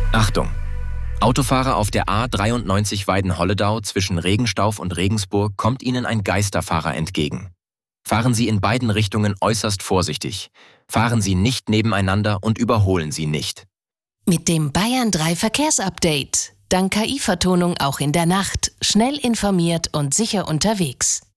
Achtung! Autofahrer auf der A93 Weiden-Holledau zwischen Regenstauf und Regensburg kommt Ihnen ein Geisterfahrer entgegen. Fahren Sie in beiden Richtungen äußerst vorsichtig. Fahren Sie nicht nebeneinander und überholen Sie nicht. Mit dem Bayern 3 Verkehrsupdate. Dank KI-Vertonung auch in der Nacht. Schnell informiert und sicher unterwegs.